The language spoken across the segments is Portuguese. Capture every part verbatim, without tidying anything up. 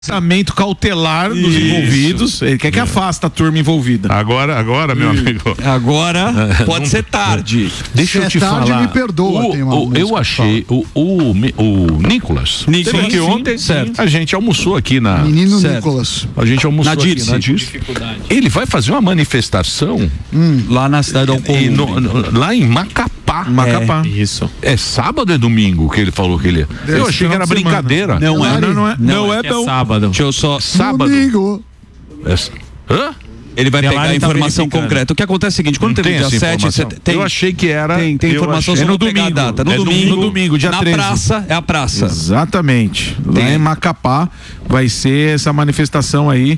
Afastamento cautelar dos Isso. envolvidos. Ele quer que afasta a turma envolvida. Agora, agora, meu amigo. Agora pode ser tarde. Deixa Se eu te é tarde, falar. me perdoa. O, tem uma o, eu achei o, o, o Nicolas. Nicolas. Que ontem certo. a gente almoçou aqui na. Menino certo. Nicolas. A gente almoçou na aqui Dirce. na Dirce. Ele vai fazer uma manifestação hum. lá na cidade do Alcolumbre. No, no, lá em Macapá. Macapá. É. Isso. É sábado ou é domingo que ele falou que ele ia? Eu achei que era brincadeira. Não é, não, não é. Não, não é, é, é sábado. Deixa eu só. Sábado. Domingo. É, hã? Ele vai pegar a informação tá concreta. O que acontece é o seguinte, quando teve dia sete, tem, eu achei que era. Tem, tem informação sobre no domingo, a data. No é domingo, no domingo, dia na treze. praça, é a praça. Exatamente. Tem. Lá em Macapá vai ser essa manifestação aí.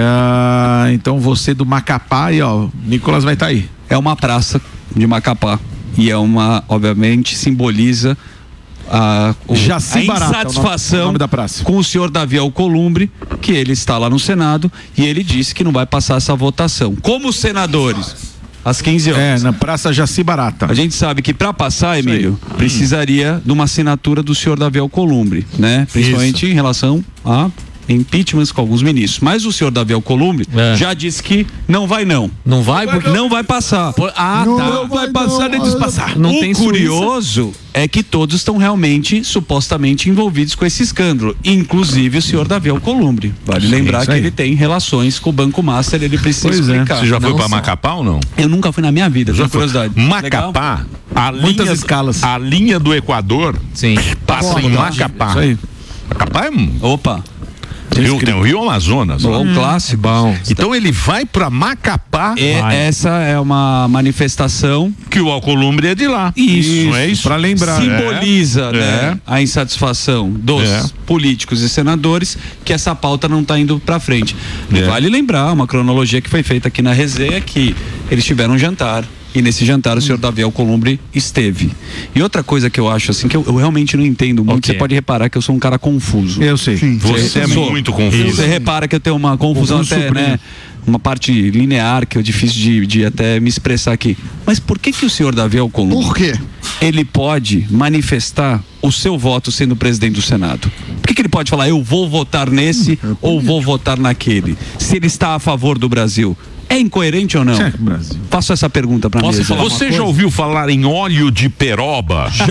É, então você do Macapá e ó, Nicolas vai estar tá aí. É uma praça de Macapá e é uma, obviamente, simboliza a, o, Jaci a Barata, insatisfação o nome da praça. com o senhor Davi Alcolumbre, que ele está lá no Senado e ele disse que não vai passar essa votação. Como os senadores, às quinze horas. É, na Praça Jaci Barata. A gente sabe que para passar, Emílio, precisaria de uma assinatura do senhor Davi Alcolumbre, né? Principalmente Isso. em relação a impeachments com alguns ministros. Mas o senhor Davi Alcolumbre é. já disse que não vai não. Não vai? Porque não vai passar. Ah, não, tá. Não vai passar nem despassar. Não o tem curioso Suíça. É que todos estão realmente, supostamente, envolvidos com esse escândalo. Inclusive o senhor Davi Alcolumbre. Vale Sim, lembrar que ele tem relações com o Banco Master, ele precisa pois explicar. É. Você já foi para só. Macapá ou não? Eu nunca fui na minha vida, já tenho curiosidade. Macapá, a Muitas linha, escalas. A linha do Equador Sim. passa Pô, em Macapá. Isso aí. Macapá é um... Opa. Rio, tem o Rio Amazonas. Bom, hum, clássico. Bom. Então ele vai para Macapá. É, essa é uma manifestação que o Alcolumbre é de lá. Isso, isso é isso. Para lembrar. Simboliza é. né, é. a insatisfação dos é. políticos e senadores que essa pauta não está indo para frente. É. Vale lembrar uma cronologia que foi feita aqui na resenha que eles tiveram um jantar. E nesse jantar o senhor Davi Alcolumbre esteve. E outra coisa que eu acho assim, que eu, eu realmente não entendo muito, okay. Você pode reparar que eu sou um cara confuso. Eu sei. Sim. Você é sou. muito confuso. Você repara que eu tenho uma confusão Confuso até, supremo. né? Uma parte linear que é difícil de, de até me expressar aqui. Mas por que que o senhor Davi Alcolumbre... Por quê? Ele pode manifestar o seu voto sendo presidente do Senado? Por que que ele pode falar, eu vou votar nesse hum, ou vou votar naquele? Se ele está a favor do Brasil... É incoerente ou não? Certo, Brasil. Faço essa pergunta para mim. Você já ouviu falar em óleo de peroba? Já.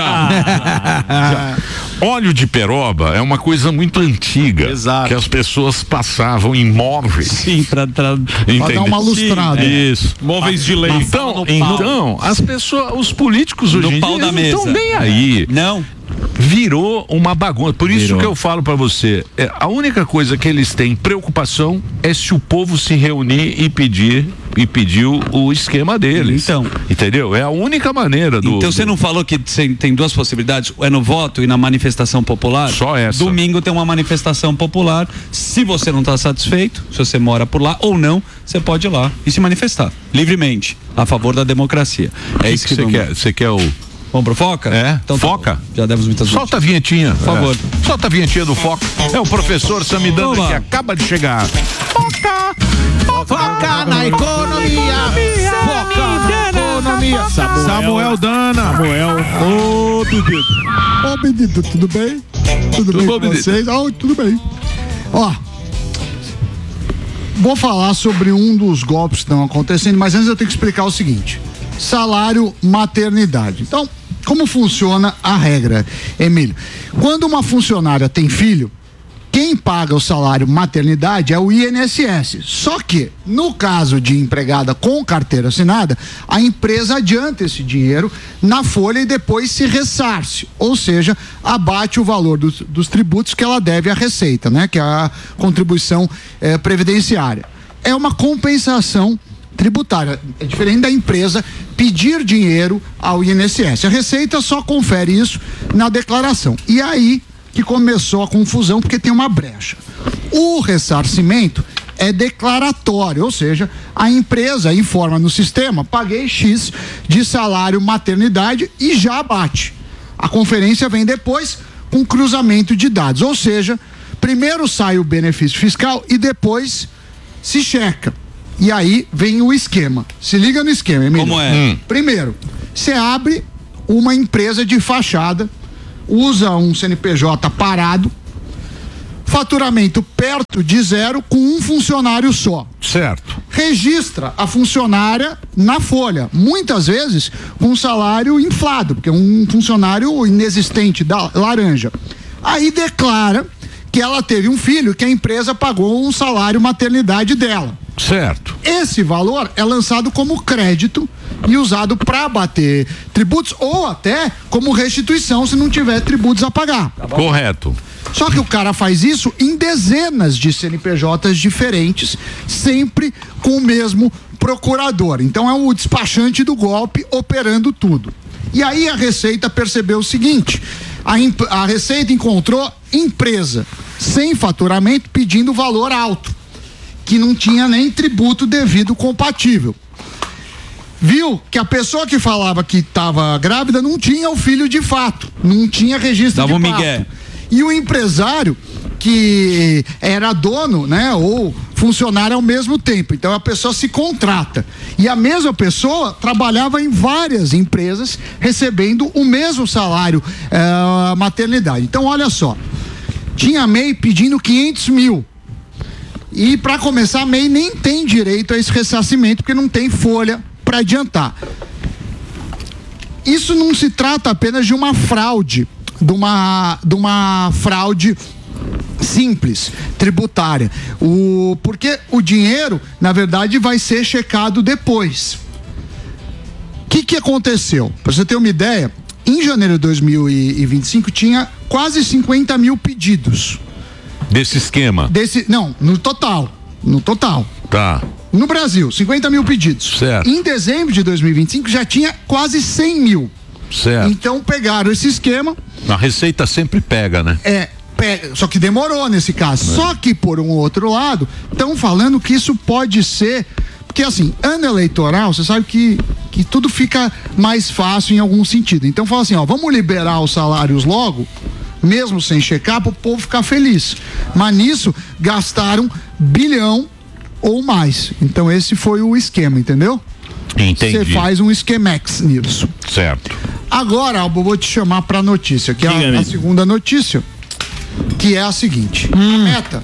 já. Óleo de peroba é uma coisa muito antiga. Exato. Que as pessoas passavam em móveis. Sim, para dar uma lustrada. Sim, isso. Móveis de lei. Então, então as pessoas, os políticos hoje em dia não estão nem aí. Não. Virou uma bagunça. Por isso Virou. que eu falo pra você, é, a única coisa que eles têm preocupação é se o povo se reunir e pedir e pedir o, o esquema deles. Então, entendeu? É a única maneira do. Então você do... não falou que tem duas possibilidades? É no voto e na manifestação popular? Só essa. Domingo tem uma manifestação popular. Se você não está satisfeito, se você mora por lá ou não, você pode ir lá e se manifestar livremente a favor da democracia. É que isso que, que você vamos... quer. Você quer o Vamos pro Foca? É, então, Foca. Tá, já demos muitas Solta a vinhetinha, por favor. É. Solta a vinhetinha do Foca. É o professor Samidana que acaba de chegar. Foca! Foca na economia! Foca na economia! Samuel, Samuel Dana! Samuel! Ô, Benedito! Ô, Benedito, tudo bem? Tudo, tudo bem bom, com vocês? Oh, tudo bem. Ó, vou falar sobre um dos golpes que estão acontecendo, mas antes eu tenho que explicar o seguinte. Salário maternidade. Então, como funciona a regra, Emílio? Quando uma funcionária tem filho, quem paga o salário maternidade é o I N S S. Só que, no caso de empregada com carteira assinada, a empresa adianta esse dinheiro na folha e depois se ressarce. Ou seja, abate o valor dos, dos tributos que ela deve à Receita, né? Que é a contribuição eh, previdenciária. É uma compensação tributária. É diferente da empresa pedir dinheiro ao I N S S. A Receita só confere isso na declaração. E aí que começou a confusão, porque tem uma brecha. O ressarcimento é declaratório, ou seja, a empresa informa no sistema, paguei X de salário maternidade e já abate. A conferência vem depois com cruzamento de dados, ou seja, primeiro sai o benefício fiscal e depois se checa. E aí vem o esquema. Se liga no esquema, Emílio. Como é? Hum. Primeiro, você abre uma empresa de fachada, usa um C N P J parado, faturamento perto de zero com um funcionário só. Certo. Registra a funcionária na folha, muitas vezes com um salário inflado, porque é um funcionário inexistente da laranja. Aí declara que ela teve um filho que a empresa pagou um salário maternidade dela. Certo. Esse valor é lançado como crédito e usado para bater tributos ou até como restituição se não tiver tributos a pagar. Tá correto. Só que o cara faz isso em dezenas de C N P Js diferentes, sempre com o mesmo procurador. Então é o despachante do golpe operando tudo. E aí a Receita percebeu o seguinte: a, imp- a Receita encontrou empresa sem faturamento pedindo valor alto, que não tinha nem tributo devido compatível. Viu que a pessoa que falava que estava grávida não tinha o filho de fato, não tinha registro Dava de um parto. migué. E o empresário que era dono, né, ou funcionário ao mesmo tempo. Então a pessoa se contrata. E a mesma pessoa trabalhava em várias empresas recebendo o mesmo salário uh, maternidade. Então olha só, tinha a M E I pedindo quinhentos mil. E para começar, a M E I nem tem direito a esse ressarcimento porque não tem folha para adiantar. Isso não se trata apenas de uma fraude, de uma, de uma fraude simples, tributária. O, porque o dinheiro, na verdade, vai ser checado depois. O que, que aconteceu? Para você ter uma ideia, em janeiro de dois mil e vinte e cinco tinha quase cinquenta mil pedidos. Desse esquema? Desse, não, no total. No total. Tá. No Brasil, cinquenta mil pedidos. Certo. Em dezembro de dois mil e vinte e cinco já tinha quase cem mil. Certo. Então pegaram esse esquema. A Receita sempre pega, né? É, pega, só que demorou nesse caso. É. Só que por um outro lado, estão falando que isso pode ser. Porque assim, ano eleitoral, você sabe que, que tudo fica mais fácil em algum sentido. Então fala assim, ó, vamos liberar os salários logo, mesmo sem checar, para o povo ficar feliz. Mas nisso, gastaram bilhão ou mais. Então esse foi o esquema, entendeu? Entendi. Você faz um esquemex nisso. Certo. Agora, Albo, eu vou te chamar para a notícia, que é a, a segunda notícia, que é a seguinte. Hum. A Meta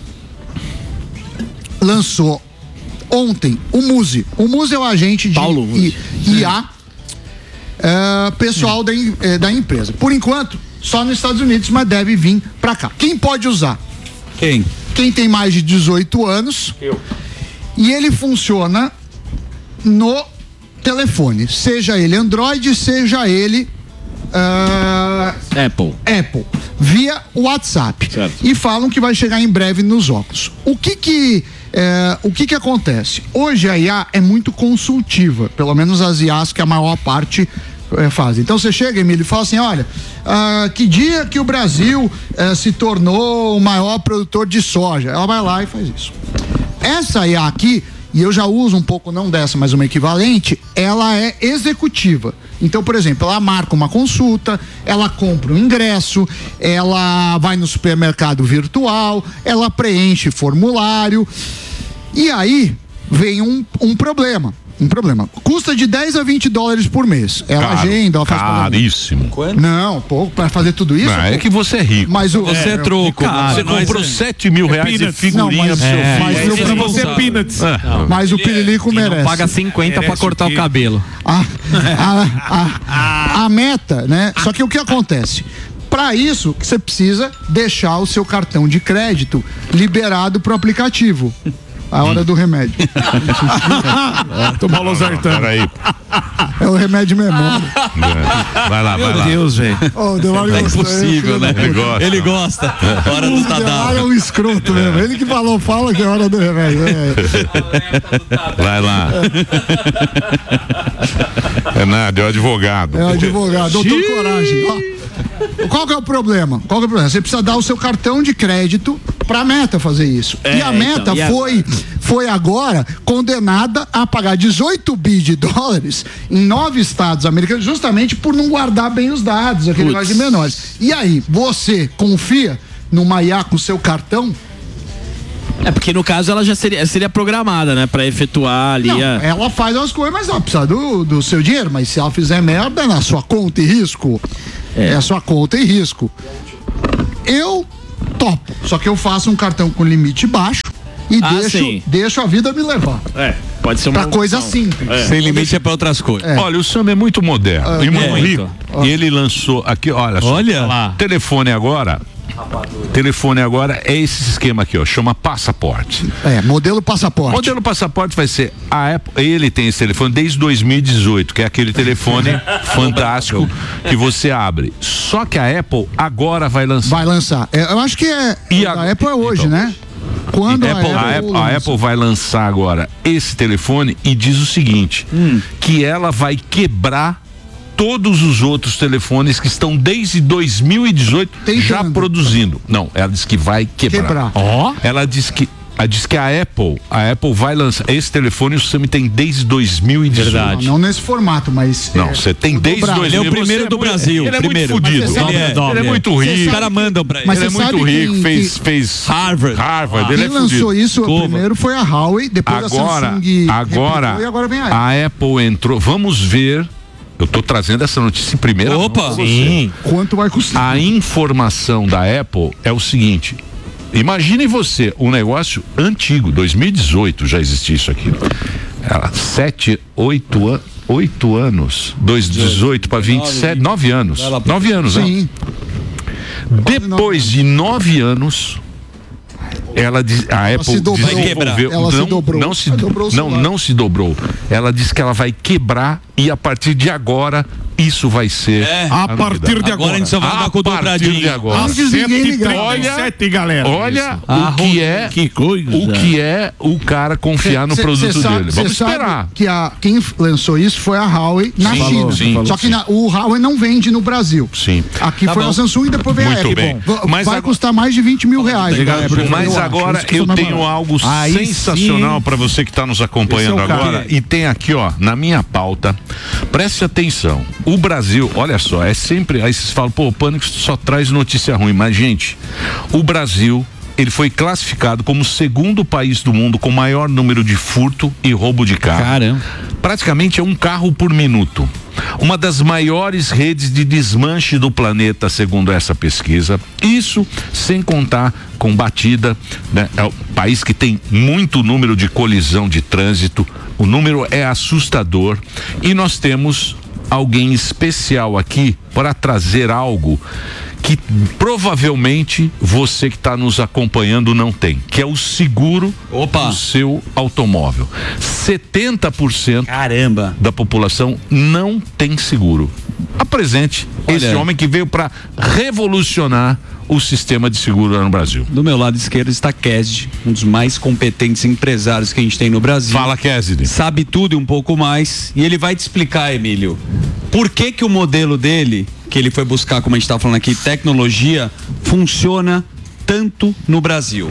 lançou ontem o Muzi. O Muzi é o agente de Paulo I, I A uh, pessoal hum. da, eh, da empresa. Por enquanto, só nos Estados Unidos, mas deve vir para cá. Quem pode usar? Quem? Quem tem mais de dezoito anos. Eu. E ele funciona no telefone, seja ele Android, seja ele uh, Apple. Apple, via WhatsApp. Certo. E falam que vai chegar em breve nos óculos. O que que uh, o que que acontece? Hoje a I A é muito consultiva, pelo menos as I As que a maior parte uh, faz. Então você chega, Emílio, e fala assim, olha, uh, que dia que o Brasil uh, se tornou o maior produtor de soja? Ela vai lá e faz isso. Essa I A aqui, e eu já uso um pouco, não dessa, mas uma equivalente, ela é executiva. Então, por exemplo, ela marca uma consulta, ela compra um ingresso, ela vai no supermercado virtual, ela preenche formulário. E aí vem um, um problema. Um problema. Custa de dez a vinte dólares por mês. Ela Caro, agenda, ela faz caríssimo. pagamento. Não, pouco, para fazer tudo isso. Não, é que você é rico. Mas o, Você é, é troco. Cara, você comprou sete mil reais de figurinha não, mas, pro seu é, filho. mas Aí não você pra não você sabe. peanuts. É. mas o Pirilico E não merece. paga cinquenta pra cortar o cabelo. A, a, a, a meta, né? Só que o que acontece? Para isso, você precisa deixar o seu cartão de crédito liberado pro aplicativo. A hora do remédio. Tomar o losartano. Peraí. É o remédio memória. Vai lá, vai Meu lá. Deus, velho. Oh, o Demário É gostou, impossível, hein, né? Ele gosta. Ele gosta. Hora do O Demário é Tadal. um escroto mesmo. Ele que falou, fala que é hora do remédio. É, Vai lá. É nada, é o advogado. é o advogado, doutor Coragem. Ó, qual que é o problema? Qual que é o problema? Você precisa dar o seu cartão de crédito pra Meta fazer isso. É, e a Meta então, e foi, foi agora condenada a pagar dezoito bi de dólares em nove estados americanos, justamente por não guardar bem os dados, aquele Putz. negócio de menores. E aí, você confia numa I A com seu cartão? É porque no caso ela já seria, seria programada, né? Pra efetuar ali Não, a... ela faz as coisas, mas ela precisa do, do seu dinheiro. Mas se ela fizer merda, é na sua conta e risco. É, é a sua conta e risco. Eu topo. Só que eu faço um cartão com limite baixo e Ah, deixo, sim. deixo a vida me levar. É, pode ser uma Pra coisa opção. simples. É. Sem limite é pra outras coisas. É. Olha, o Sam é muito moderno Ah, e muito é. rico. E ele lançou aqui, olha só. Olha lá. Telefone agora. Telefone agora é esse esquema aqui, ó. Chama passaporte. É, modelo passaporte. Modelo passaporte vai ser a Apple. Ele tem esse telefone desde dois mil e dezoito, que é aquele telefone fantástico que você abre. Só que a Apple agora vai lançar. Vai lançar. É, eu acho que é. E a, a- Apple é hoje, então, né? Quando Apple, a, a, Apple Apple, a lança. Apple vai lançar agora esse telefone e diz o seguinte: que ela vai quebrar todos os outros telefones que estão desde dois mil e dezoito Tentando. já produzindo. Não, ela diz que vai quebrar. Quebrar. Ó. Ela diz que ela diz que a Apple, a Apple vai lançar esse telefone, o Sam tem desde dois mil e dezoito. Verdade. Não nesse formato, mas. Não, é, você tem o desde dobrado. dois Ele é mil. o primeiro Você do muito- Brasil, Ele é primeiro. muito fudido. Mas você sabe- Ele é- ele é muito Você rico. Os caras mandam pra ele. Mas Ele é você muito sabe rico, quem- fez, quem- fez Harvard. Harvard, ele Quem é lançou fudido. isso Como? primeiro foi a Huawei, depois Agora, a Samsung agora, replicou, e agora vem a Apple. a Apple entrou. Vamos ver. Eu tô trazendo essa notícia em primeira mão Opa! pra você. Sim. Quanto vai custar? A informação da Apple é o seguinte: imagine você, um negócio antigo, dois mil e dezoito já existia isso aqui. Ela, sete, oito, an oito anos, dois, dezoito para vinte e sete, nove anos. Nove anos, né? Sim. Depois de nove anos, ela diz, a Apple se dobrou. desenvolveu, Ela se não, dobrou. não se, Ela dobrou o não, celular. não se dobrou. Ela disse que ela vai quebrar e a partir de agora isso vai ser É. A partir de Agora agora. a gente só vai andar com o a partir de dobradinho. agora. Antes ninguém ligava. Olha, sete, galera. olha Ah, o que é Que coisa. o que é o cara confiar no Cê- produto cê sabe- dele. cê Vamos sabe esperar. Que a, quem lançou isso foi a Huawei na Sim, China. falou, sim, Só falou, que sim. na- o Huawei não vende no Brasil. Sim. Aqui Tá foi bom. a Samsung e depois veio a Muito Apple. bem. Va- Mas vai agora- custar mais de vinte mil reais. Obrigado, a Apple, Bruno. Mas eu acho. agora Isso que eu sou mais tenho barato. algo Aí sensacional sim. para você que está nos acompanhando Esse é o cara. agora. E tem aqui, ó, na minha pauta. Preste atenção. O Brasil, olha só, é sempre. Aí vocês falam, pô, o Pânico só traz notícia ruim. Mas, gente, o Brasil. Ele foi classificado como o segundo país do mundo com maior número de furto e roubo de carro. Caramba. Praticamente é um carro por minuto. Uma das maiores redes de desmanche do planeta, segundo essa pesquisa. Isso sem contar com batida, né? É o país que tem muito número de colisão de trânsito. O número é assustador. E nós temos alguém especial aqui para trazer algo que provavelmente você que está nos acompanhando não tem, que é o seguro Opa. do seu automóvel. setenta por cento Caramba. da população não tem seguro. Apresente Olha. esse homem que veio para revolucionar o sistema de seguro lá no Brasil. Do meu lado esquerdo está Kesd, um dos mais competentes empresários que a gente tem no Brasil. Fala, Cassidy. Sabe tudo e um pouco mais. E ele vai te explicar, Emílio, por que que o modelo dele, que ele foi buscar, como a gente está falando aqui, tecnologia, funciona tanto no Brasil.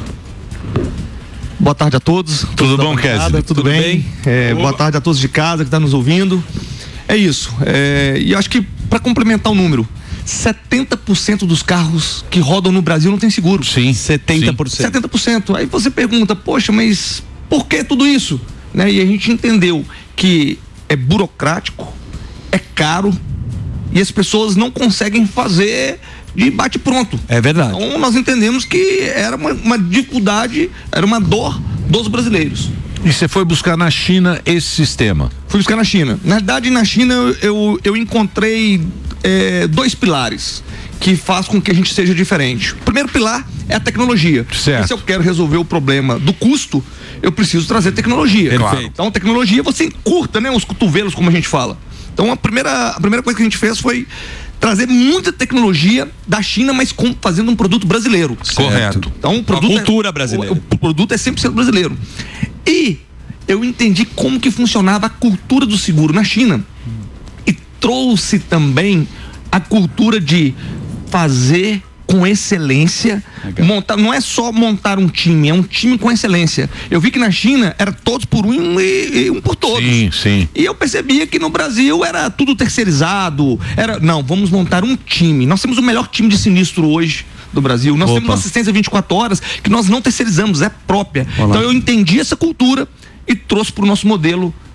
Boa tarde a todos. Tudo Todos da bom, bancada, Kesley? Tudo, Tudo bem? bem? É, boa tarde a todos de casa que estão nos ouvindo. É isso. É, e acho que para complementar o número, setenta por cento dos carros que rodam no Brasil não tem seguro. Sim. setenta por cento. setenta por cento. Aí você pergunta, poxa, mas por que tudo isso? Né? E a gente entendeu que é burocrático, é caro e as pessoas não conseguem fazer de bate pronto. É verdade. Então nós entendemos que era uma, uma dificuldade, era uma dor dos brasileiros. E você foi buscar na China esse sistema? Fui buscar na China. Na verdade, na China eu, eu encontrei é, dois pilares que faz com que a gente seja diferente. O primeiro pilar é a tecnologia. Certo. E se eu quero resolver o problema do custo, eu preciso trazer tecnologia. Perfeito. Então, tecnologia você encurta, né, os cotovelos, como a gente fala. Então, a primeira, a primeira coisa que a gente fez foi trazer muita tecnologia da China, mas com, fazendo um produto brasileiro. Correto. Então, o produto cultura é, brasileira. O, o produto é cem por cento brasileiro. E eu entendi como que funcionava a cultura do seguro na China. E trouxe também a cultura de fazer com excelência, montar, não é só montar um time, é um time com excelência. Eu vi que na China era todos por um e, e um por todos. Sim, sim. E eu percebia que no Brasil era tudo terceirizado, era, não, vamos montar um time. Nós temos o melhor time de sinistro hoje do Brasil. Nós Opa. temos assistência vinte e quatro horas que nós não terceirizamos, é própria. Então eu entendi essa cultura e trouxe para o nosso modelo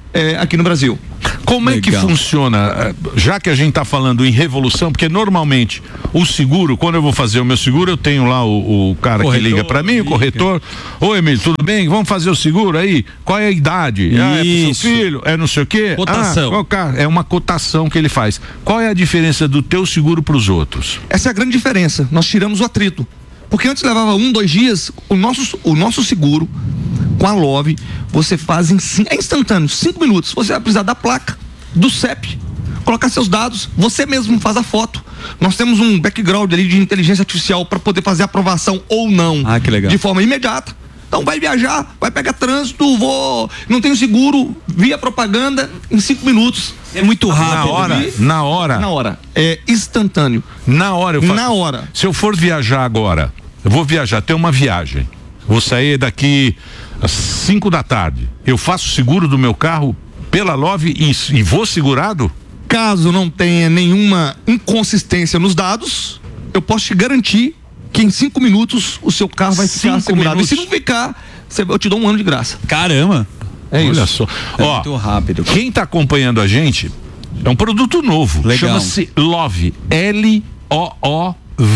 é, aqui no Brasil. Como é que funciona, já que a gente está falando em revolução, porque normalmente o seguro, quando eu vou fazer o meu seguro, eu tenho lá o, o cara corretor, que liga para mim, o corretor. Oi, Emílio, tudo bem? Vamos fazer o seguro aí? Qual é a idade? Ah, é pro seu filho? É não sei o quê? Cotação. Ah, é uma cotação que ele faz. Qual é a diferença do teu seguro para os outros? Essa é a grande diferença. Nós tiramos o atrito. Porque antes levava um, dois dias, o nosso, o nosso seguro com a Love, você faz em, é instantâneo, cinco minutos. Você vai precisar da placa, do C E P, colocar seus dados, você mesmo faz a foto. Nós temos um background ali de inteligência artificial para poder fazer a aprovação ou não, ah, que legal, de forma imediata. Então vai viajar, vai pegar trânsito, vou, não tenho seguro, via propaganda em cinco minutos. É muito rápido. Na hora, vi, na hora. Na hora. É instantâneo. Na hora eu faço. Na hora. Se eu for viajar agora, eu vou viajar, ter uma viagem. Vou sair daqui às cinco da tarde. Eu faço seguro do meu carro pela Love e, e vou segurado? Caso não tenha nenhuma inconsistência nos dados, eu posso te garantir que em cinco minutos o seu carro vai ficar segurado. Minutos. E se não ficar, eu te dou um ano de graça. Caramba! É isso. Olha só. É Ó, muito rápido. Quem está acompanhando a gente é um produto novo. Chama-se Love. L O O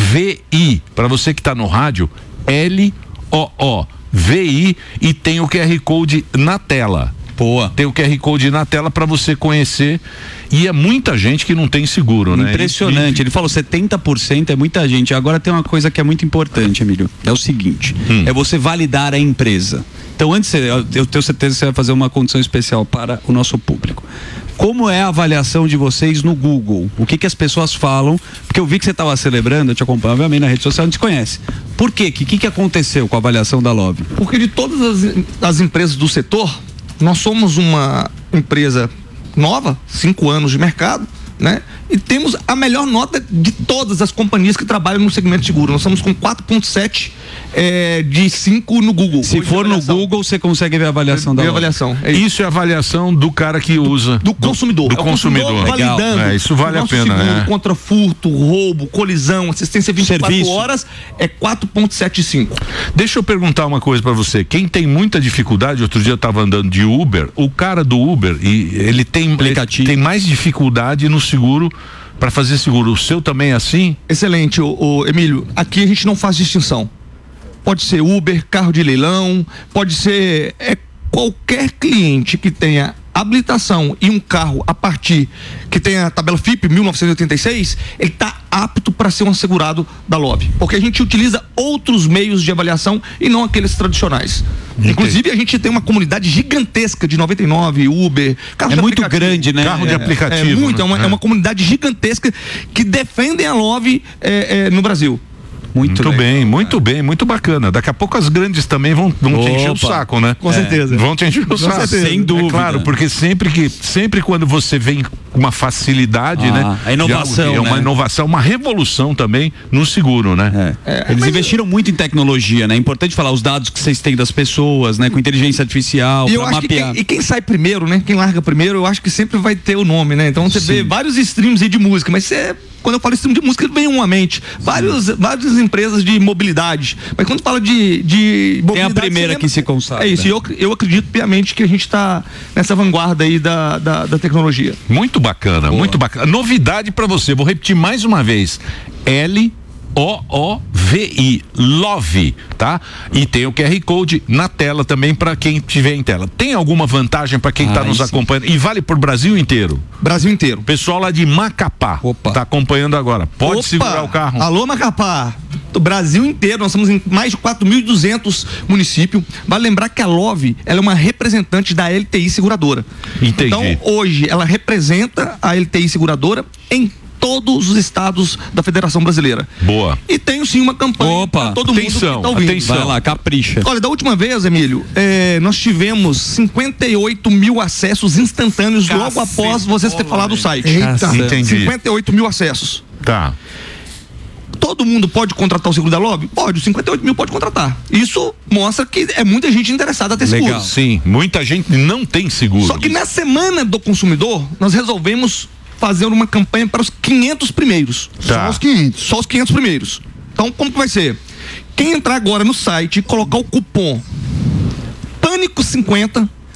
V I. Para você que está no rádio, L O O V I, e tem o Q R Code na tela. Boa. Tem o Q R Code na tela para você conhecer. E é muita gente que não tem seguro, né? Impressionante. Ele, ele falou setenta por cento, é muita gente. Agora tem uma coisa que é muito importante, Emílio. É o seguinte, hum. é você validar a empresa. Então antes, eu tenho certeza que você vai fazer uma condição especial para o nosso público. Como é a avaliação de vocês no Google? O que que as pessoas falam? Porque eu vi que você estava celebrando, eu te acompanho, obviamente, na rede social, a gente conhece. Por quê? O que, que aconteceu com a avaliação da Love? Porque de todas as, as empresas do setor, nós somos uma empresa nova, cinco anos de mercado, né? E temos a melhor nota de todas as companhias que trabalham no segmento seguro. Nós estamos com quatro ponto sete é, de cinco no Google. Se for no Google, você consegue ver a avaliação da avaliação. É isso. isso é a avaliação do cara que usa. Do, do consumidor. Do, do é consumidor. consumidor validando. É, isso vale a pena. Seguro é. contra furto, roubo, colisão, assistência vinte e quatro Serviço. horas é quatro ponto setenta e cinco. Deixa eu perguntar uma coisa pra você. Quem tem muita dificuldade, outro dia eu tava andando de Uber, o cara do Uber, e ele tem, ele tem mais dificuldade no seguro para fazer seguro. O seu também é assim? Excelente, o, o Emílio. Aqui a gente não faz distinção. Pode ser Uber, carro de leilão, pode ser é, qualquer cliente que tenha habilitação e um carro a partir que tenha a tabela F I P mil novecentos e oitenta e seis, ele está apto para ser um assegurado da Love, porque a gente utiliza outros meios de avaliação e não aqueles tradicionais. Entendi. Inclusive a gente tem uma comunidade gigantesca de noventa e nove, Uber, carro é de muito grande, né? Carro é, de aplicativo. É, muito, né? é, uma, é. é uma comunidade gigantesca que defendem a Love é, é, no Brasil. Muito, muito bem, muito cara. bem, muito bacana. Daqui a pouco as grandes também vão, vão te encher o saco, né? Com é. certeza. Vão te encher o saco. Sem dúvida. É claro, porque sempre que, sempre quando você vem com uma facilidade, ah, né? A inovação, é uma né? inovação, uma revolução também no seguro, né? É. É, Eles investiram muito em tecnologia, né? É importante falar os dados que vocês têm das pessoas, né? Com inteligência artificial, e eu acho mapear. Que quem, e quem sai primeiro, né? Quem larga primeiro, eu acho que sempre vai ter o nome, né? Então você Sim. vê vários streams aí de música, mas você... Quando eu falo stream de música, vem um à mente. Vários, várias empresas de mobilidade. Mas quando fala de, de mobilidade... Tem a primeira que se consagra. É isso. E eu, eu acredito piamente que a gente está nessa vanguarda aí da, da, da tecnologia. Muito bacana, Boa. muito bacana. Novidade para você, vou repetir mais uma vez. L O O V I, Love, tá? E tem o Q R Code na tela também para quem tiver em tela. Tem alguma vantagem para quem está nos sim. acompanhando? E vale por Brasil inteiro? Brasil inteiro. Pessoal lá de Macapá Opa. tá acompanhando agora. Pode Opa. segurar o carro. Alô, Macapá. O Brasil inteiro, nós estamos em mais de quatro mil e duzentos municípios. Vale lembrar que a Love, ela é uma representante da L T I seguradora. Entendi. Então, hoje, ela representa a L T I seguradora em todos os estados da Federação Brasileira. Boa. E tenho sim uma campanha Opa, todo atenção, mundo que tá ouvindo. Atenção. Vai lá, capricha. Olha, da última vez, Emílio, é, nós tivemos cinquenta e oito mil acessos instantâneos Cacete, logo após vocês ter falado do site. Eita. Entendi. cinquenta e oito mil acessos. Tá. Todo mundo pode contratar o seguro da Love? Pode, os cinquenta e oito mil pode contratar. Isso mostra que é muita gente interessada a ter Legal. seguro. Sim, muita gente não tem seguro. Só que na semana do consumidor, nós resolvemos fazer uma campanha para os quinhentos primeiros. Tá. Só os quinhentos. Só os quinhentos primeiros. Então, como que vai ser? Quem entrar agora no site e colocar o cupom Pânico cinquenta,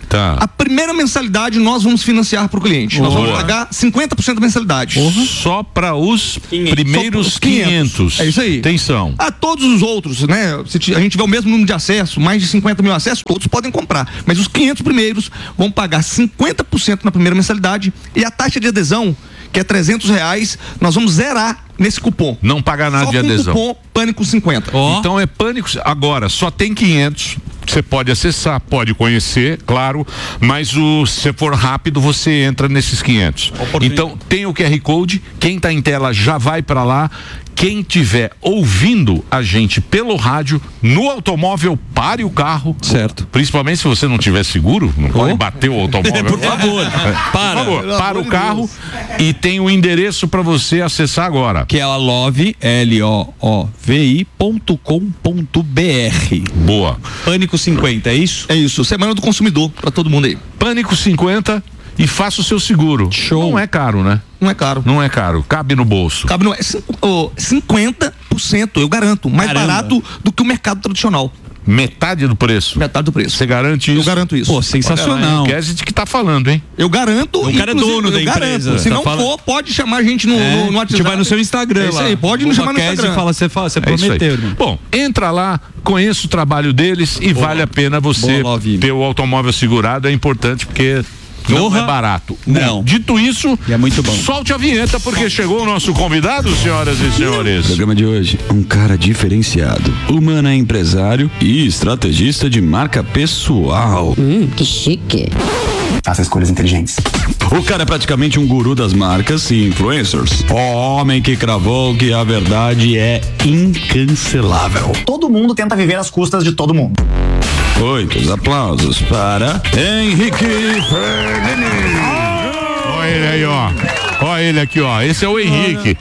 Tá. A primeira mensalidade nós vamos financiar para o cliente. Nós vamos Boa. pagar cinquenta por cento da mensalidade. Só para os primeiros Só os quinhentos. quinhentos. É isso aí. Atenção. A todos os outros, né? Se a gente tiver o mesmo número de acesso, mais de cinquenta mil acessos, todos podem comprar. Mas os quinhentos primeiros vão pagar cinquenta por cento na primeira mensalidade e a taxa de adesão, que é trezentos reais, nós vamos zerar nesse cupom. Não pagar nada Só de com adesão. cupom Pânico cinquenta. Oh. Então é Pânico. Agora, só tem quinhentos. Você pode acessar, pode conhecer, claro, mas o, se for rápido, você entra nesses quinhentos. Então, tem o Q R Code, quem está em tela já vai para lá. Quem estiver ouvindo a gente pelo rádio, no automóvel, pare o carro. Certo. Principalmente se você não tiver seguro, não pode Oh. bater o automóvel. Por favor, É. para. Por favor, para o carro e tem o endereço para você acessar agora. Que é a Love, L O O V I ponto com ponto B R. Boa. Pânico cinquenta, é isso? É isso, Semana do Consumidor, para todo mundo aí. Pânico cinquenta e faça o seu seguro. Show. Não é caro, né? Não é caro. Não é caro, cabe no bolso. Cabe no é cinco- oh, cinquenta por cento, eu garanto, mais Caramba. barato do que o mercado tradicional. Metade do preço. Metade do preço. Você garante isso? Eu garanto isso. Pô, sensacional. Guedes que tá falando, hein? Eu garanto. O cara é inclusive, dono eu da garanto. empresa. Se Tá não falando- for, pode chamar a gente no, É, no, no a gente WhatsApp. vai no seu Instagram É isso lá. aí, pode nos chamar no Bombacast Instagram. e fala, você, fala, você É isso aí. prometeu, irmão. Bom, entra lá, conheça o trabalho deles e vale a pena você Boa, Love. ter o automóvel segurado. É importante porque não Porra. é barato. Não. Bom, dito isso, E é muito bom. solte a vinheta porque chegou o nosso convidado, senhoras e senhores. Programa de hoje, um cara diferenciado, humano é empresário e estrategista de marca pessoal. Hum, que chique. Faça escolhas inteligentes. O cara é praticamente um guru das marcas e influencers. O homem que cravou que a verdade é incancelável. Todo mundo tenta viver às custas de todo mundo. Muitos aplausos para Henrique Fernandes. Olha ele aí, ó. Olha ele aqui, ó. Esse é o Henrique.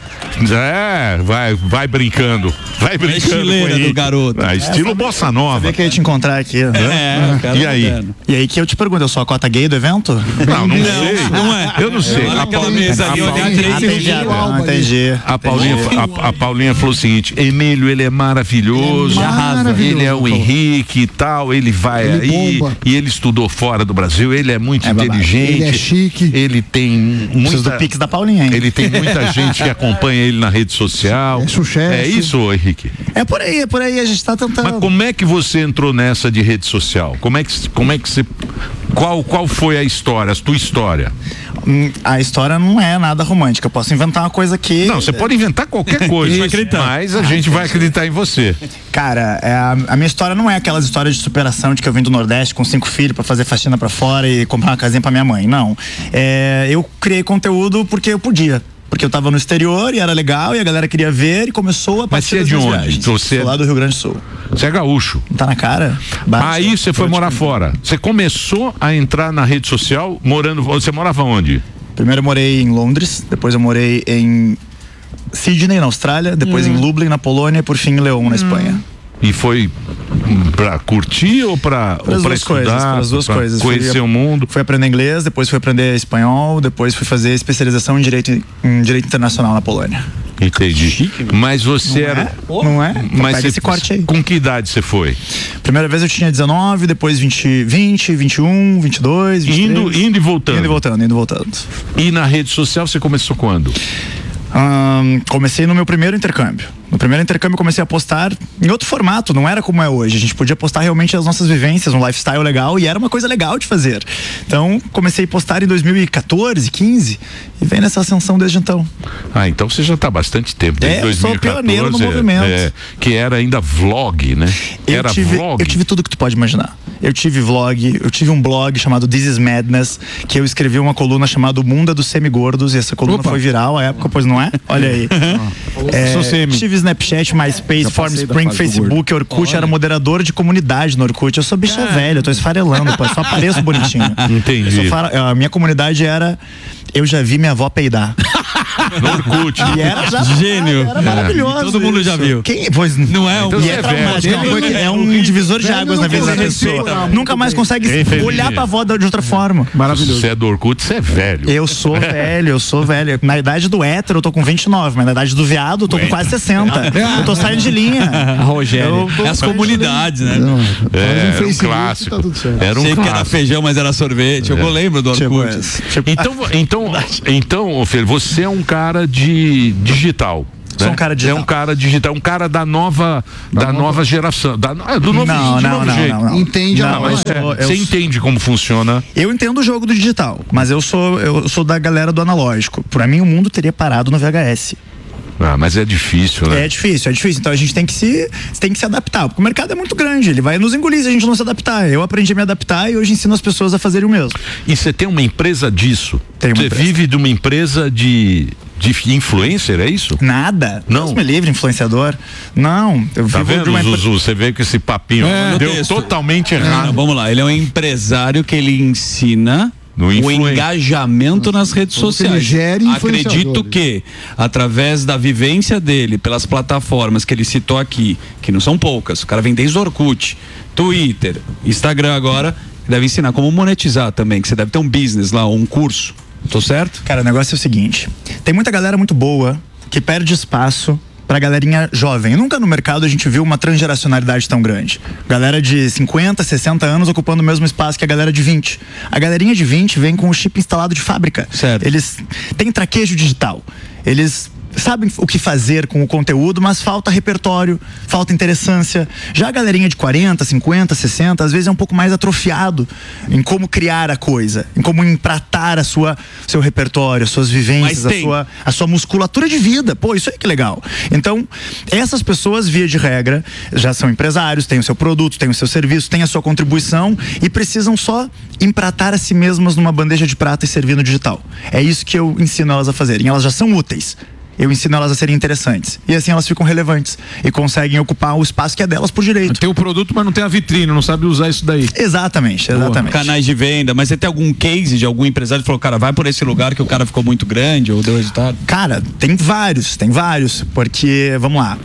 É, vai, vai brincando. Vai brincando com o estileira Henrique. do garoto. Ah, estilo bossa nova. Sabia que eu ia te encontrar aqui, né? É, cara, E aí? moderno. E aí que eu te pergunto, eu sou a cota gay do evento? Não, não, sei. não é. Eu não sei. Olha A aquela Paulinha, mesa a ali, olha a Paulinha- direita. Ah, entendi, agora, entendi. A Paulinha, a, a Paulinha falou o seguinte: Emílio, ele é maravilhoso, Ele é maravilhoso, ele é o falou. Henrique e tal, ele vai Ele aí bomba. e ele estudou fora do Brasil, ele é muito É babado. inteligente, Ele é chique. ele tem Preciso muita, do Pix da Paulinha, hein? ele tem muita gente que acompanha ele na rede social. É sucesso. É isso, Henrique. É por aí, é por aí, a gente tá tentando. Mas como é que você entrou nessa de rede social? Como é que, como é que você, qual, qual foi a história, a tua história? Hum, A história não é nada romântica, eu posso inventar uma coisa aqui. Não, você pode inventar qualquer coisa, mas a gente vai acreditar em você. Cara, é, a, a minha história não é aquelas histórias de superação de que eu vim do Nordeste com cinco filhos pra fazer faxina pra fora e comprar uma casinha pra minha mãe. Não. É, eu criei conteúdo porque eu podia. Porque eu tava no exterior e era legal e a galera queria ver e começou a Mas você partir é das de minhas onde? viagens. Você é- Sou lá do Rio Grande do Sul. Você é gaúcho. Tá na cara? Bate, Aí você foi morar fora. Você começou a entrar na rede social morando. Você morava onde? Primeiro eu morei em Londres, depois eu morei em Sydney, na Austrália, depois em Lublin, na Polônia e por fim em León, na Espanha. E foi hum, pra curtir ou pra, ou Para as pra duas estudar? coisas, para as duas pra coisas. Conhecer Fui- o mundo. Fui aprender inglês, depois fui aprender espanhol, depois fui fazer especialização em direito, em direito internacional na Polônia. Entendi. Mas você era. Não é? Mas Pega você, esse corte aí. com que idade você foi? Primeira vez eu tinha dezenove, depois vinte, vinte, vinte e um, vinte e dois, vinte e três. Indo, indo e voltando. Indo e voltando, indo e voltando. E na rede social você começou quando? Ahn, comecei no meu primeiro intercâmbio. No primeiro intercâmbio eu comecei a postar em outro formato, não era como é hoje. A gente podia postar realmente as nossas vivências, um lifestyle legal e era uma coisa legal de fazer. Então comecei a postar em dois mil e quatorze, quinze e vem nessa ascensão desde então. Ah, então você já está há bastante tempo. Desde É, eu sou dois mil e quatorze, pioneiro no movimento. é, que era ainda vlog, né? Eu era tive, vlog. eu tive tudo que tu pode imaginar. Eu tive vlog, eu tive um blog chamado This is Madness, que eu escrevi uma coluna chamada O Mundo é dos Semigordos, e essa coluna Opa. foi viral à época, pois não é? Olha aí. É, Sou semi. tive Snapchat, MySpace, Já Form passei da Spring, fase do Facebook, Orkut, era moderador de comunidade no Orkut. Eu sou bicha velha, eu tô esfarelando, pô, eu só apareço bonitinho. Entendi. Eu sou fara- a minha comunidade era Eu já vi minha avó peidar. No Orkut. E era já Gênio. Era maravilhoso. E todo mundo já viu. Quem, pois, Não é um. Então e você é é traumático, velho. é uma coisa que é um divisor de Velho águas na não vida da pode pessoa. respeitar Nunca mais consegue Ei, Felipe. olhar pra avó de outra forma. Maravilhoso. Você é do Orkut, você é velho. Eu sou velho, eu sou velho. Na idade do hétero eu tô com vinte e nove, mas na idade do viado eu tô com quase sessenta. Eu tô saindo de linha. Rogério. Eu- É as comunidades, né? É, era um Facebook, clássico. tá tudo certo. Era um Sei que era clássico. feijão, mas era sorvete. Eu lembro do Tipo, Orkut. esse. Tipo, Então, então, então, ô Fer, você é um cara de digital. Sou né? um cara digital. É um cara digital, um cara da nova, da nova geração, da, é, do novo, Não, do não, novo não, jeito. não, não. Entende a Não, nova eu era. sou- eu Você sou- entende como funciona? Eu entendo o jogo do digital, mas eu sou eu sou da galera do analógico. Pra mim o mundo teria parado no V H S. Ah, mas é difícil, né? É difícil, é difícil. Então a gente tem que se tem que se adaptar, porque o mercado é muito grande, ele vai nos engolir se a gente não se adaptar. Eu aprendi a me adaptar e hoje ensino as pessoas a fazerem o mesmo. E você tem uma empresa disso? Tenho uma Você empresa. vive de uma empresa de, de influencer, é isso? Nada. Não. Deus me livre, influenciador. Não, eu Tá vivo de vendo, uma empre- Zuzu? Você veio com esse papinho. no Deu texto. totalmente Não, errado. não, vamos lá, ele é um empresário que ele ensina No o influen- engajamento nas redes Como que ele sociais. gere Acredito influenciadores. que, através da vivência dele, pelas plataformas que ele citou aqui, que não são poucas, o cara vem desde Orkut, Twitter, Instagram agora, deve ensinar como monetizar também, que você deve ter um business lá, um curso. Tô certo? Cara, o negócio é o seguinte: tem muita galera muito boa que perde espaço pra galerinha jovem. Nunca no mercado a gente viu uma transgeracionalidade tão grande. Galera de cinquenta, sessenta anos ocupando o mesmo espaço que a galera de vinte. A galerinha de vinte vem com o chip instalado de fábrica. Certo. Eles têm traquejo digital. Eles sabem o que fazer com o conteúdo, mas falta repertório, falta interessância. Já a galerinha de quarenta, cinquenta, sessenta, às vezes é um pouco mais atrofiado em como criar a coisa, em como empratar a sua seu repertório, as suas vivências, Mas a tem. sua a sua musculatura de vida. Pô, isso aí que legal. Então, essas pessoas, via de regra, já são empresários, têm o seu produto, têm o seu serviço, têm a sua contribuição e precisam só empratar a si mesmas numa bandeja de prata e servir no digital. É isso que eu ensino elas a fazerem. Elas já são úteis. Eu ensino elas a serem interessantes. E assim elas ficam relevantes e conseguem ocupar o espaço que é delas por direito. Tem o produto, mas não tem a vitrine, não sabe usar isso daí. Exatamente, exatamente. Canais de venda, mas você tem algum case de algum empresário que falou, cara, vai por esse lugar que o cara ficou muito grande ou deu resultado? Cara, tem vários, tem vários, porque, vamos lá,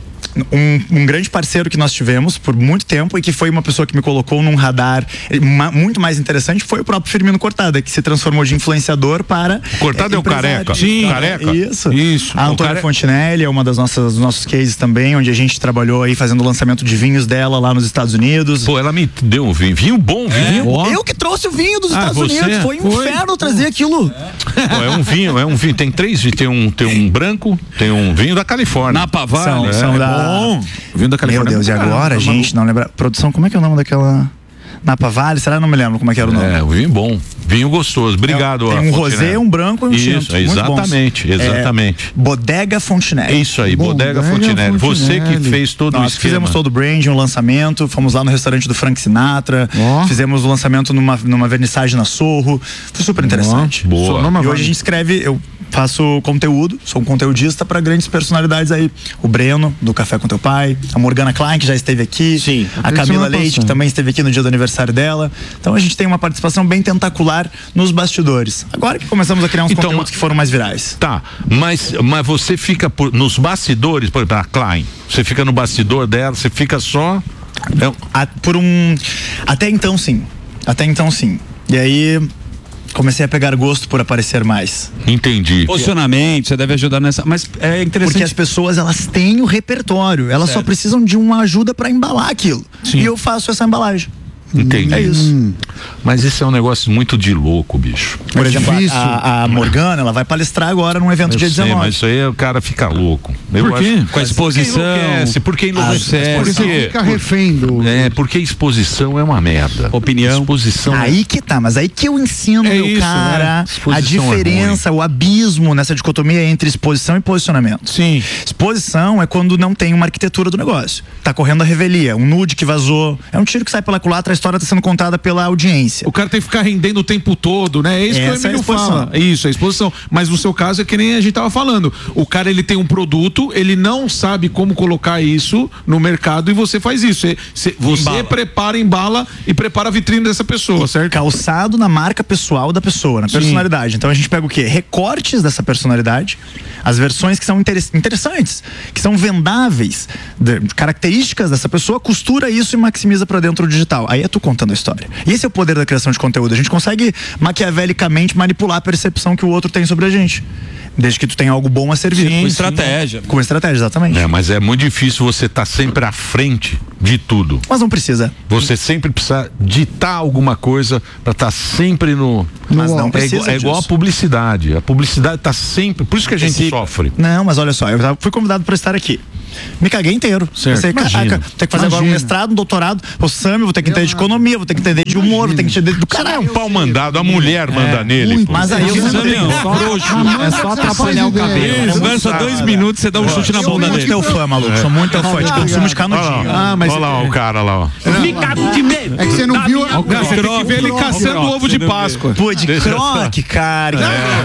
um, um grande parceiro que nós tivemos por muito tempo e que foi uma pessoa que me colocou num radar ma- muito mais interessante foi o próprio Firmino Cortada, que se transformou de influenciador para Cortada é o empresário. careca. Sim. Careca. Isso. Isso. A O Antônia care- Fontinelli é uma das nossas dos nossos cases também, onde a gente trabalhou aí fazendo o lançamento de vinhos dela lá nos Estados Unidos. Pô, ela me deu um vinho. Vinho bom, vinho. Ó. Eu que trouxe o vinho dos Ah, Estados você? Unidos, foi um Foi? inferno trazer aquilo. Pô, é um vinho, é um vinho. Tem três, tem um, tem um branco, tem um vinho da Califórnia. Napa Valley. São, é, são é da Bom. Vindo da Meu Califórnia. Deus, e agora, Tá gente, não lembra. Produção, como é que é o nome daquela. Napa Valley? Será? Não me lembro como é que era o nome. É, um vinho bom. Vinho gostoso. Obrigado, Tem um Fontenelle. rosé, um branco e um Isso, tinto. Muito bons. exatamente, exatamente. É, Bodega Fontenelle. É isso aí, Bodega, Bodega Fontenelle. Você que Fontenelle. fez todo o Nós esquema. fizemos todo o branding, o lançamento, fomos lá no restaurante do Frank Sinatra, Ó. fizemos o lançamento numa, numa vernissagem na Sorro. Foi super interessante. Boa. Sou nome E hoje vale. a gente escreve, eu faço conteúdo, sou um conteudista para grandes personalidades aí. O Breno, do Café com Teu Pai, a Morgana Klein, que já esteve aqui, Sim. a Até Camila semana Leite, que passada. também esteve aqui no dia do aniversário dela. Então a gente tem uma participação bem tentacular nos bastidores. Agora que começamos a criar uns Então, conteúdos que foram mais virais. Tá, mas, mas você fica por, nos bastidores, por exemplo, a Klein, você fica no bastidor dela, você fica só. É um- A- por um. Até então, sim. Até então, sim. E aí. Comecei a pegar gosto por aparecer mais. Entendi. Posicionamento, você deve ajudar nessa. Mas é interessante. Porque as pessoas, elas têm o repertório. Elas só Certo. precisam de uma ajuda pra embalar aquilo. E eu faço essa embalagem. Entendi. É isso. Mas isso é um negócio muito de louco, bicho. Por exemplo, a- difícil. a, a Morgana, ela vai palestrar agora num evento Eu dia sei, dezenove. mas isso aí o cara fica louco. Eu Por quê? acho- Com a exposição. Porque enlouquece, porque enlouquece. Ah, Porque Porque- você fica refém do. É, porque exposição é uma merda. Opinião. Exposição. Aí que tá, mas aí que eu ensino, É meu isso, cara, né? Exposição a é diferença, o abismo nessa dicotomia entre exposição e posicionamento. Sim. Exposição é quando não tem uma arquitetura do negócio. Tá correndo a revelia, um nude que vazou, é um tiro que sai pela culatra, história está sendo contada pela audiência. O cara tem que ficar rendendo o tempo todo, né? É isso Essa que o Emílio é a exposição. fala. Isso, a exposição. Mas no seu caso é que nem a gente tava falando. O cara, ele tem um produto, ele não sabe como colocar isso no mercado e você faz isso. Você, você, você Embala. prepara, embala e prepara a vitrine dessa pessoa, certo? Calçado na marca pessoal da pessoa, na personalidade. Então a gente pega o quê? Recortes dessa personalidade, as versões que são interess- interessantes, que são vendáveis, de, características dessa pessoa, costura isso e maximiza pra dentro do digital. Aí é tu contando a história. E esse é o poder da criação de conteúdo. A gente consegue maquiavelicamente manipular a percepção que o outro tem sobre a gente. Desde que tu tenha algo bom a servir. Sim, Com estratégia. Com estratégia, exatamente. É, mas é muito difícil você estar sempre à frente de tudo. Mas não precisa. Você sempre precisa ditar alguma coisa para estar sempre no. Mas não é, precisa igual, é igual a disso. publicidade. A publicidade está sempre. Por isso que a gente sofre. Não, mas olha só, eu fui convidado para estar aqui. Me caguei inteiro. Certo. Pensei, Imagina. caraca, tem que fazer agora um Imagina. mestrado, um doutorado. O Sami, vou ter que entender de economia, vou ter que entender de humor, vou ter que entender do Cara, é caralho. um pau mandado, a mulher manda nele. muito. pô. Mas aí eu Isso sempre- não, só- É só atrapalhar o cabelo. Conversa dois minutos, você dá um chute na Sou bunda muito dele. teu fã, maluco. Sou muito teu fã. Te consumo de canudinho. Ah, mas olha lá o cara lá, ó. Me cago de medo. É que você não viu. Você tem que ver ele caçando o ovo de Páscoa. Pô, de croque, cara.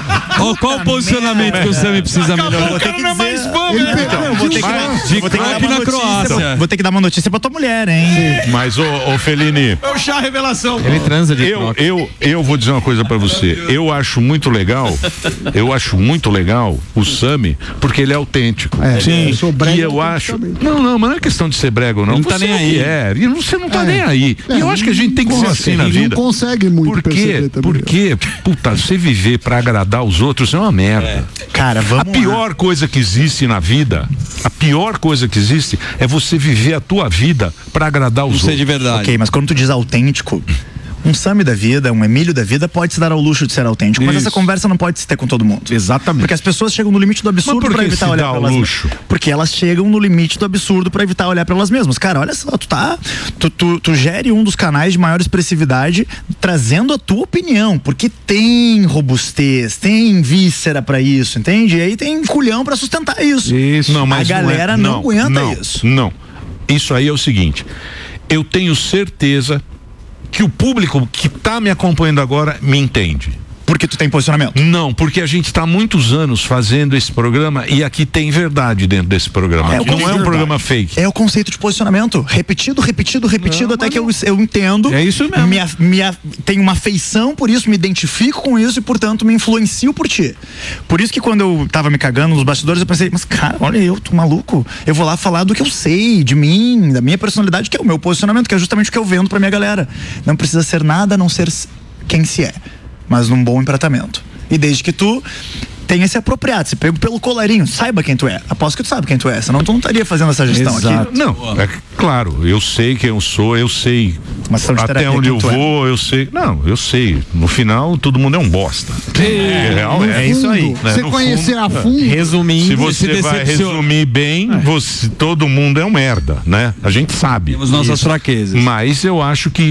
Ó, qual o posicionamento que o Sami precisa melhorar? Vou ter que não é mais dizer- fã, Ele velho. perdeu Não, vou ter que, De vou ter que dar croque uma na notícia. Croácia. Vou ter que dar uma notícia pra tua mulher, hein? Mas, ô, ô Felini, É o chá revelação. Ele transa de eu, croque. eu, eu vou dizer uma coisa pra você. Eu acho muito legal, eu acho muito legal o Sami, porque ele é autêntico. É, eu sou brega E eu acho. autenticamente. Não, não, mas não é questão de ser brega, não. Ele não tá Você nem é o aí. que É, e você não tá É. nem aí. E É, eu acho que a gente tem que ser assim na Não vida. consegue muito Por perceber quê? também. Porque, puta, você viver pra agradar os outros é uma merda. Cara, vamos A pior coisa que existe na vida, a pior coisa que existe é você viver a tua vida pra agradar os Não sei de outros. verdade. Ok, mas quando tu diz autêntico, um Sami da vida, um Emílio da vida pode se dar ao luxo de ser autêntico, mas Isso. essa conversa não pode se ter com todo mundo. Exatamente. Porque as pessoas chegam no limite do absurdo por pra que evitar se olhar dá pra ao elas luxo? mesmas. Porque elas chegam no limite do absurdo pra evitar olhar pra elas mesmas. Cara, olha só, tu tá. Tu, tu, tu gere um dos canais de maior expressividade trazendo a tua opinião. Porque tem robustez, tem víscera pra isso, entende? E aí tem culhão pra sustentar isso. Isso. Não, mas a galera não, é- não, aguenta não, isso. Não. Isso aí é o seguinte. Eu tenho certeza que o público que tá me acompanhando agora me entende. Porque tu tem posicionamento. Não, porque a gente está há muitos anos fazendo esse programa e aqui tem verdade dentro desse programa. É, o não é um verdade. programa fake. É o conceito de posicionamento. Repetido, repetido, repetido, até que eu, eu entendo. É isso mesmo. Me, a- me a- tenho uma afeição por isso, me identifico com isso e, portanto, me influencio por ti. Por isso que quando eu tava me cagando nos bastidores, eu pensei, mas cara, olha, eu tô maluco. Eu vou lá falar do que eu sei, de mim, da minha personalidade, que é o meu posicionamento, que é justamente o que eu vendo pra minha galera. Não precisa ser nada a não ser quem se é, mas num bom empratamento. E desde que tu tenha se apropriado, se pego pelo colarinho, saiba quem tu é. Aposto que tu sabe quem tu é, senão tu não estaria fazendo essa gestão Exato. aqui. Não, é claro, eu sei quem eu sou, eu sei Uma sessão de até terapia, onde quem eu tu é. vou, eu sei. Não, eu sei. No final, todo mundo é um bosta. É, real, No é. fundo, isso aí. né? Você No conhecer fundo, a fundo. Resumindo, Se você se vai decepciona. resumir bem, você, todo mundo é um merda, né? A gente sabe. Temos nossas fraquezas. Mas eu acho que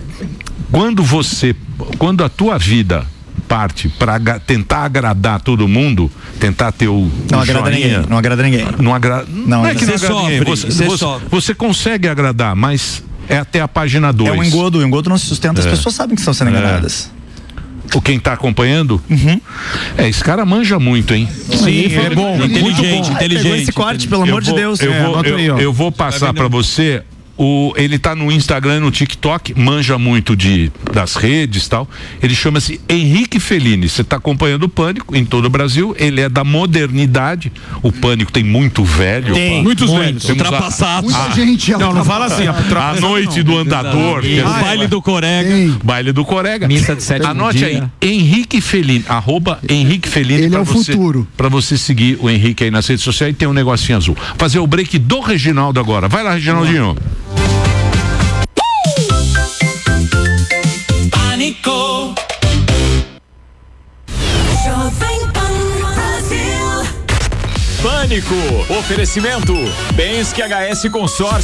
quando você, quando a tua vida parte para tentar agradar todo mundo, tentar ter o, Não o agrada joinha, ninguém. Não agrada ninguém. não agrada. Não, é que você não agrada ninguém. sofre, Você, você você, sofre. você consegue agradar, mas é até a página dois. É um engodo, o engodo não se sustenta, as É. pessoas sabem que estão sendo É. enganadas. O quem tá acompanhando? Uhum. É, esse cara manja muito, hein? Sim, é bom. Inteligente, Muito bom. Ai, pegou inteligente. esse corte, pelo amor eu vou, de Deus. Eu, É, vou, anota eu, aí, ó. eu vou passar pra você. O, ele tá no Instagram, no TikTok, manja muito de, das redes e tal. Ele chama-se Henrique Fellini. Você tá acompanhando o Pânico em todo o Brasil. Ele é da modernidade. O Pânico tem muito velho. Tem. Muitos velhos. Temos a- Ultrapassados. Muita gente. Não, não fala assim. A noite do andador. que é O o baile do Corega. Tem. baile do Corega. Missa de sétimo Anote dia. aí, Henrique Fellini, arroba Henrique Fellini. Ele pra é o você, futuro. Pra você seguir o Henrique aí nas redes sociais e tem um negocinho azul. Fazer o break do Reginaldo agora. Vai lá, Reginaldinho. Pânico. Jovem Pan Brasil. Pânico. Oferecimento. Bens que H S Consórcio.